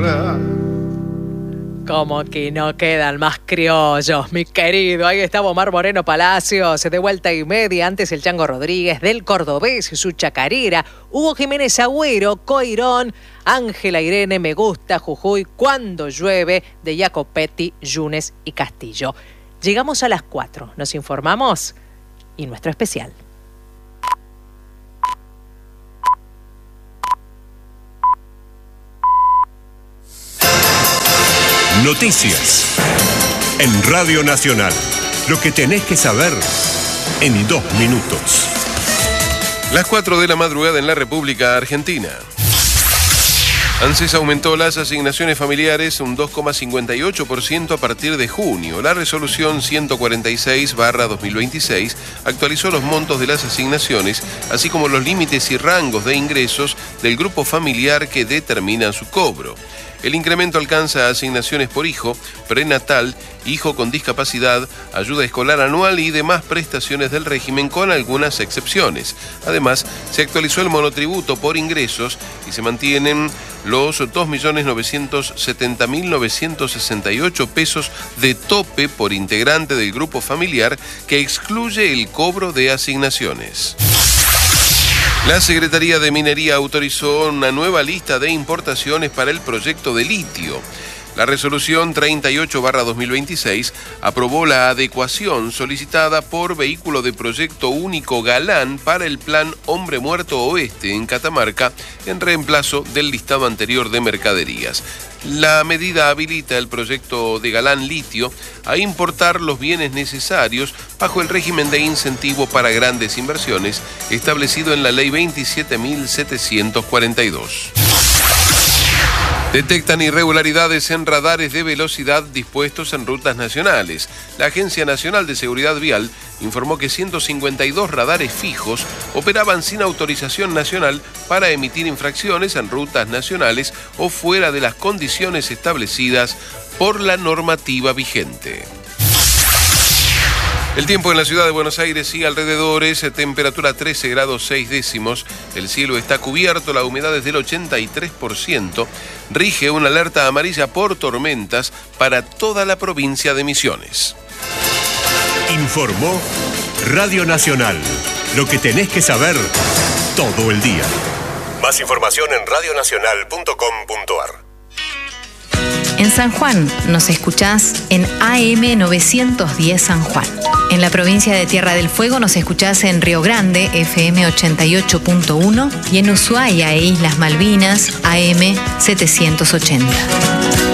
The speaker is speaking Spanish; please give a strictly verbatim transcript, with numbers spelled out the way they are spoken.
Como que no quedan más criollos, mi querido. Ahí estaba Omar Moreno Palacios, de vuelta y media. Antes el Chango Rodríguez, del Cordobés, su chacarera. Hugo Jiménez Agüero, Coirón. Ángela Irene, Me Gusta, Jujuy, Cuando Llueve, de Jacopetti, Yunes y Castillo. Llegamos a las cuatro, nos informamos y nuestro especial. Noticias en Radio Nacional. Lo que tenés que saber en dos minutos. Las cuatro de la madrugada en la República Argentina. ANSES aumentó las asignaciones familiares un dos coma cincuenta y ocho por ciento a partir de junio. La resolución ciento cuarenta y seis barra dos mil veintiséis actualizó los montos de las asignaciones, así como los límites y rangos de ingresos del grupo familiar que determinan su cobro. El incremento alcanza asignaciones por hijo, prenatal, hijo con discapacidad, ayuda escolar anual y demás prestaciones del régimen, con algunas excepciones. Además, se actualizó el monotributo por ingresos y se mantienen los dos millones novecientos setenta mil novecientos sesenta y ocho pesos de tope por integrante del grupo familiar, que excluye el cobro de asignaciones. La Secretaría de Minería autorizó una nueva lista de importaciones para el proyecto de litio. La resolución treinta y ocho barra dos mil veintiséis aprobó la adecuación solicitada por Vehículo de Proyecto Único Galán para el Plan Hombre Muerto Oeste en Catamarca, en reemplazo del listado anterior de mercaderías. La medida habilita el proyecto de Galán Litio a importar los bienes necesarios bajo el régimen de incentivo para grandes inversiones establecido en la Ley veintisiete mil setecientos cuarenta y dos. Detectan irregularidades en radares de velocidad dispuestos en rutas nacionales. La Agencia Nacional de Seguridad Vial informó que ciento cincuenta y dos radares fijos operaban sin autorización nacional para emitir infracciones en rutas nacionales o fuera de las condiciones establecidas por la normativa vigente. El tiempo en la ciudad de Buenos Aires y alrededores, temperatura trece grados seis décimos, el cielo está cubierto, la humedad es del ochenta y tres por ciento, rige una alerta amarilla por tormentas para toda la provincia de Misiones. Informó Radio Nacional. Lo que tenés que saber todo el día. Más información en radio nacional punto com punto a r. En San Juan nos escuchás en A M novecientos diez San Juan. En la provincia de Tierra del Fuego nos escuchás en Río Grande, F M ochenta y ocho punto uno, y en Ushuaia e Islas Malvinas, A M setecientos ochenta.